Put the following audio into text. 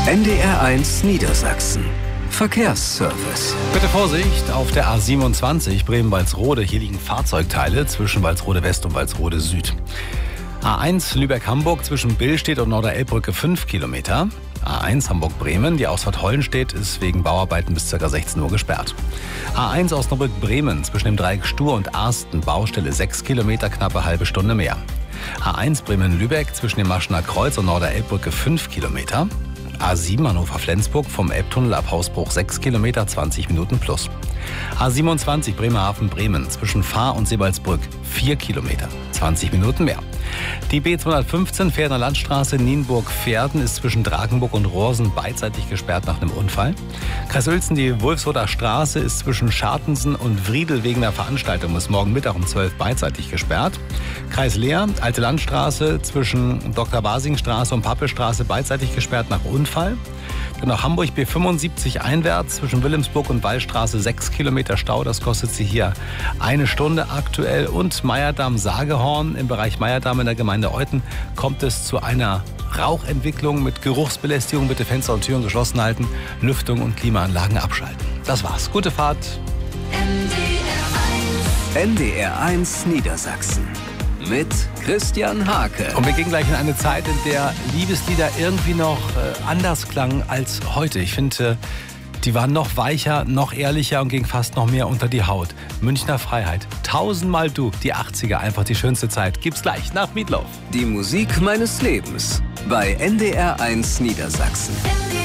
NDR1 Niedersachsen. Verkehrsservice. Bitte Vorsicht auf der A27 Bremen-Walsrode. Hier liegen Fahrzeugteile zwischen Walsrode West und Walsrode Süd. A1 Lübeck-Hamburg zwischen Billstedt und Norderelbbrücke 5 Kilometer. A1 Hamburg-Bremen, die Ausfahrt Hollenstedt ist wegen Bauarbeiten bis ca. 16 Uhr gesperrt. A1 Osnabrück-Bremen zwischen dem Dreieck Stur und Arsten, Baustelle 6 Kilometer, knappe halbe Stunde mehr. A1 Bremen-Lübeck zwischen dem Maschener Kreuz und Norderelbbrücke 5 Kilometer. A7 Hannover-Flensburg vom Elbtunnel ab Hausbruch 6 Kilometer, 20 Minuten plus. A27 Bremerhaven-Bremen zwischen Fahr und Sebalsbrück 4 Kilometer, 20 Minuten mehr. Die B215 Pferdener Landstraße Nienburg-Pferden ist zwischen Drakenburg und Rohrsen beidseitig gesperrt nach einem Unfall. Kreis Uelzen, die Wulfsroder Straße ist zwischen Schartensen und Wriedel wegen der Veranstaltung bis morgen Mittag um 12 beidseitig gesperrt. Kreis Leer, Alte Landstraße zwischen Dr. Basing-Straße und Pappelstraße beidseitig gesperrt nach Unfall. Dann noch Hamburg B75 einwärts zwischen Wilhelmsburg und Wallstraße 6 Kilometer Stau. Das kostet Sie hier eine Stunde aktuell. Und Meyerdamm-Sagehorn im Bereich Meyerdamm in der Gemeinde Euthen kommt es zu einer Rauchentwicklung mit Geruchsbelästigung. Bitte Fenster und Türen geschlossen halten, Lüftung und Klimaanlagen abschalten. Das war's. Gute Fahrt. NDR1 Niedersachsen. Mit Christian Hake. Und wir gehen gleich in eine Zeit, in der Liebeslieder irgendwie noch anders klangen als heute. Ich finde, die waren noch weicher, noch ehrlicher und gingen fast noch mehr unter die Haut. Münchner Freiheit. 1000-mal du. Die 80er, einfach die schönste Zeit. Gibt's gleich nach Meatloaf. Die Musik meines Lebens bei NDR1 Niedersachsen.